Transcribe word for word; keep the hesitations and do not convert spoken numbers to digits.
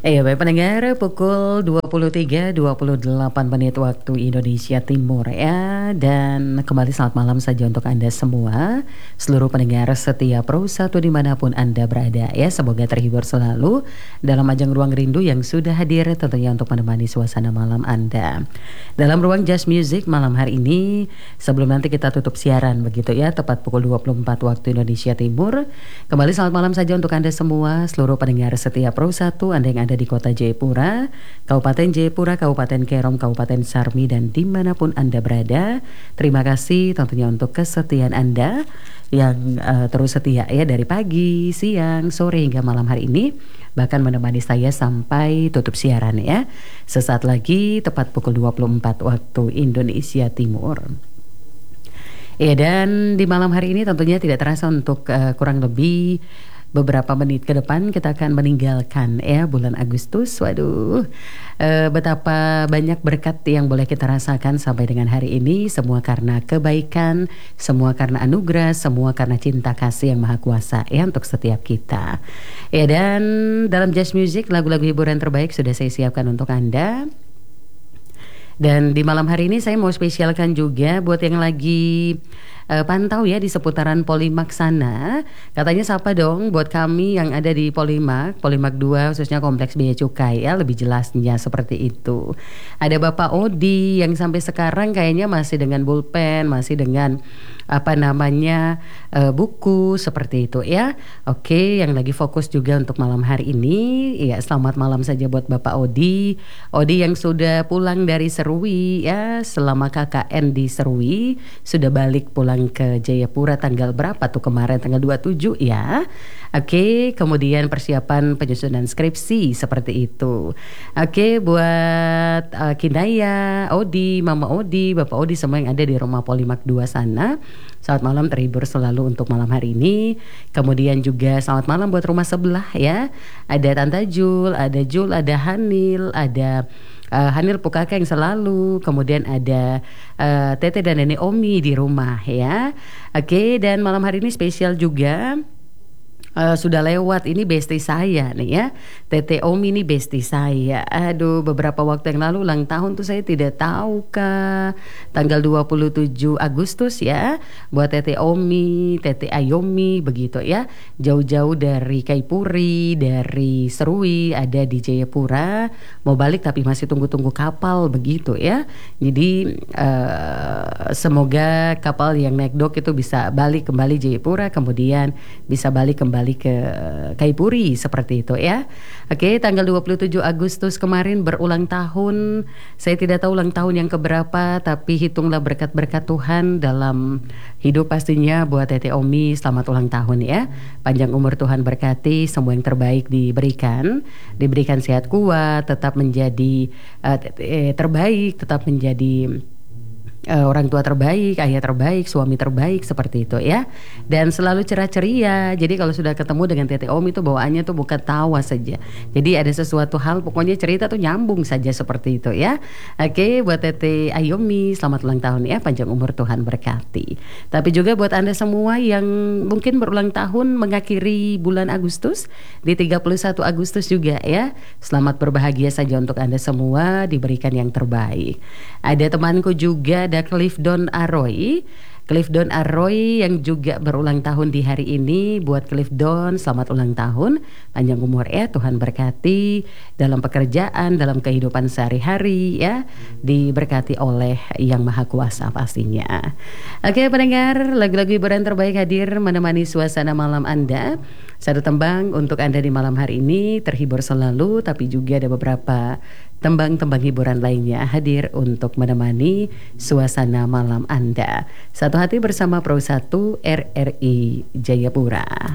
Iya, baik pendengar, pukul dua puluh tiga dua puluh delapan menit waktu Indonesia Timur ya. Dan kembali selamat malam saja untuk Anda semua, seluruh pendengar setia Pro satu dimanapun Anda berada ya. Semoga terhibur selalu dalam ajang Ruang Rindu yang sudah hadir tentunya untuk menemani suasana malam Anda. Dalam ruang Jazz Music malam hari ini, sebelum nanti kita tutup siaran begitu ya, tepat pukul dua puluh empat waktu Indonesia Timur. Kembali selamat malam saja untuk Anda semua, seluruh pendengar setia Pro satu, Anda yang ada di kota Jayapura, Kabupaten Jayapura, Kabupaten Kerom, Kabupaten Sarmi, dan dimanapun Anda berada. Terima kasih tentunya untuk kesetiaan Anda yang uh, terus setia ya dari pagi, siang, sore hingga malam hari ini, bahkan menemani saya sampai tutup siaran ya. Sesaat lagi tepat pukul dua puluh empat waktu Indonesia Timur. Ya, dan di malam hari ini tentunya tidak terasa untuk uh, kurang lebih beberapa menit ke depan kita akan meninggalkan ya bulan Agustus. Waduh, e, betapa banyak berkat yang boleh kita rasakan sampai dengan hari ini. Semua karena kebaikan, semua karena anugerah, semua karena cinta kasih yang maha kuasa ya untuk setiap kita. Ya, dan dalam Jazz Music, lagu-lagu hiburan terbaik sudah saya siapkan untuk Anda. Dan di malam hari ini saya mau spesialkan juga buat yang lagi uh, pantau ya di seputaran Polimak sana. Katanya sapa dong buat kami yang ada di Polimak, Polimak dua khususnya Kompleks Bea Cukai ya, lebih jelasnya seperti itu. Ada Bapak Odi yang sampai sekarang kayaknya masih dengan pulpen, masih dengan apa namanya uh, buku seperti itu ya. Oke, yang lagi fokus juga untuk malam hari ini ya, selamat malam saja buat Bapak Odi. Odi yang sudah pulang dari Serui ya, selama K K N di Serui, sudah balik pulang ke Jayapura tanggal berapa tuh kemarin, tanggal dua puluh tujuh ya. Oke, kemudian persiapan penyusunan skripsi seperti itu. Oke, buat uh, Kinaya, Odi, Mama Odi, Bapak Odi, semua yang ada di rumah Polimak dua sana, selamat malam, terhibur selalu untuk malam hari ini. Kemudian juga selamat malam buat rumah sebelah ya. Ada Tante Jul, ada Jul, ada Hanil, ada uh, Hanil Pukaka yang selalu. Kemudian ada uh, Tete dan Nenek Omi di rumah ya. Oke, dan malam hari ini spesial juga. Uh, sudah lewat ini bestie saya nih ya, Tete Omi ini bestie saya. Aduh, beberapa waktu yang lalu ulang tahun tuh saya tidak tahu kah tanggal dua puluh tujuh Agustus ya, buat Tete Omi, Tete Ayomi begitu ya. Jauh-jauh dari Kaipuri, dari Serui, ada di Jayapura, mau balik tapi masih tunggu-tunggu kapal begitu ya. Jadi uh, semoga kapal yang naik dok itu bisa balik kembali Jayapura, kemudian bisa balik kembali ke Kaipuri seperti itu ya. Oke, tanggal dua puluh tujuh Agustus kemarin berulang tahun. Saya tidak tahu ulang tahun yang keberapa, tapi hitunglah berkat-berkat Tuhan dalam hidup pastinya buat Tete Omi. Selamat ulang tahun ya. Panjang umur Tuhan berkati, semua yang terbaik diberikan. Diberikan sehat kuat, tetap menjadi uh, terbaik, tetap menjadi Uh, orang tua terbaik, ayah terbaik, suami terbaik seperti itu ya. Dan selalu cerah ceria. Jadi kalau sudah ketemu dengan Tete Omi itu bawaannya tuh bukan tawa saja. Jadi ada sesuatu hal, pokoknya cerita tuh nyambung saja seperti itu ya. Oke, buat Tete Ayomi selamat ulang tahun ya, panjang umur Tuhan berkati. Tapi juga buat Anda semua yang mungkin berulang tahun mengakhiri bulan Agustus di tiga puluh satu Agustus juga ya. Selamat berbahagia saja untuk Anda semua, diberikan yang terbaik. Ada temanku juga, ada Clifton Aroy. Clifton Aroy yang juga berulang tahun di hari ini. Buat Clifton selamat ulang tahun, panjang umur ya, Tuhan berkati dalam pekerjaan, dalam kehidupan sehari-hari ya, diberkati oleh Yang Maha Kuasa pastinya. Oke pendengar, lagu-lagu hiburan terbaik hadir menemani suasana malam Anda. Satu tembang untuk Anda di malam hari ini, terhibur selalu, tapi juga ada beberapa tembang-tembang hiburan lainnya hadir untuk menemani suasana malam Anda. Satu hati bersama Pro satu R R I Jayapura.